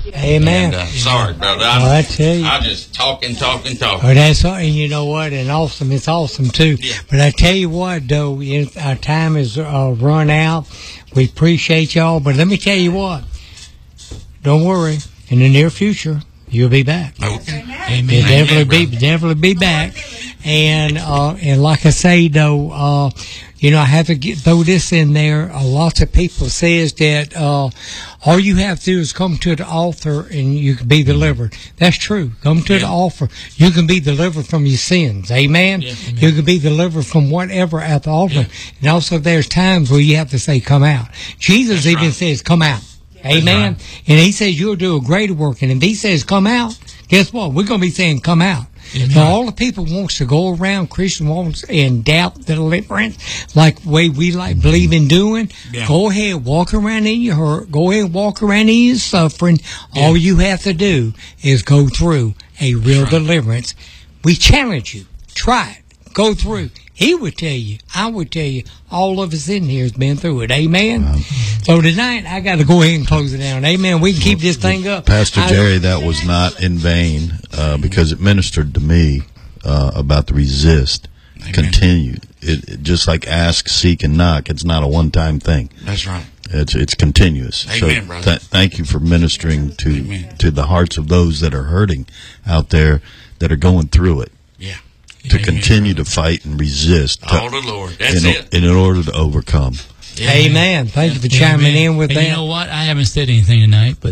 Amen. And, sorry, brother. I tell you. I'm just talking. Oh, that's all, and you know what? And awesome. It's awesome too. Yeah. But I tell you what, though, our time is run out. We appreciate y'all, but let me tell you what. Don't worry. In the near future, you'll be back. Okay. Amen. You'll definitely be back. And like I say, though, I have to throw this in there. Lots of people says that all you have to do is come to the altar and you can be delivered. That's true. Come to the altar. You can be delivered from your sins. Amen? Yeah. You can be delivered from whatever at the altar. Yeah. And also there's times where you have to say, come out. Jesus even says, come out. Amen? Right. And he says, you'll do a greater work. And if he says, come out, guess what? We're going to be saying, come out. Amen. So all the people wants to go around, Christian wants, and doubt the deliverance, like the way we believe in doing. Yeah. Go ahead, walk around in your hurt. Go ahead, walk around in your suffering. Yeah. All you have to do is go through a real deliverance. We challenge you. Try it. Go through. He would tell you, I would tell you, all of us in here has been through it. Amen? So tonight, I got to go ahead and close it down. Amen? We can keep this thing up. Pastor Jerry, that was not in vain because it ministered to me about the resist. Amen. Continue. It just like ask, seek, and knock. It's not a one-time thing. That's right. It's continuous. Amen, so brother. Thank you for ministering to the hearts of those that are hurting out there that are going through it. Yeah. To continue to fight and resist. Oh, the Lord. That's it. In order to overcome. Yeah. Amen. Thank you for chiming in with that. You know what? I haven't said anything tonight, but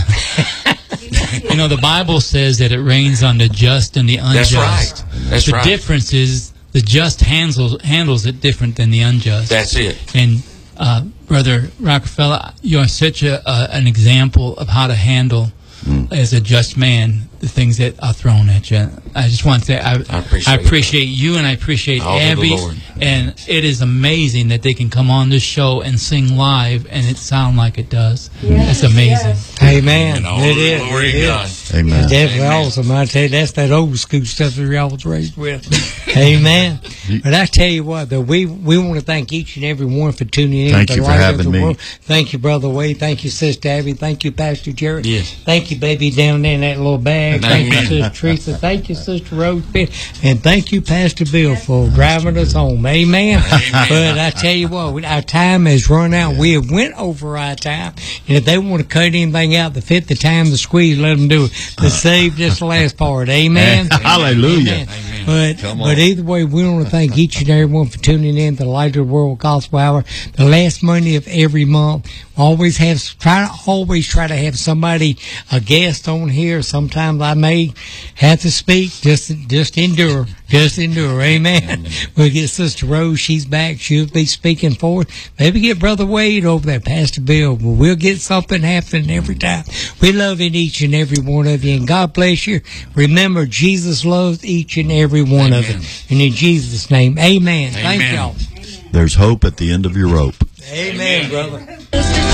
the Bible says that it rains on the just and the unjust. That's right. That's right. The difference is the just handles it different than the unjust. That's it. And Brother Rockefeller, you are such an example of how to handle as a just man the things that are thrown at you. I just want to say I appreciate you, and I appreciate Abby, and it is amazing that they can come on this show and sing live and it sound like it does. Yes. It's amazing. Yes. Amen. It is. Glory to God. Amen. It's definitely awesome. I tell you, that's that old school stuff that I was raised with. Amen. But I tell you what, though, we want to thank each and every one for tuning in. Thank you for having me. World. Thank you, Brother Wade. Thank you, Sister Abby. Thank you, Pastor Jerry. Yes. Thank you, baby, down there in that little bag. Thank you, Sister Teresa. Thank you, Sister Rose. And thank you, Pastor Bill, for driving us home. Amen. But I tell you what, our time has run out. We have went over our time. And if they want to cut anything out to fit the time to squeeze, let them do it. But save just the last part. Amen. Hallelujah. Amen. But either way, we want to thank each and every one for tuning in to the Light of the World Gospel Hour. The last Monday of every month. Always try to have somebody, a guest on here. Sometimes I may have to speak. Just endure. Just endure. Amen. We'll get Sister Rose. She's back. She'll be speaking for us. Maybe get Brother Wade over there, Pastor Bill. But we'll get something happening every time. We love each and every one of you. And God bless you. Remember, Jesus loves each and every one of you. And in Jesus' name, amen. Thank y'all. There's hope at the end of your rope. Amen, brother.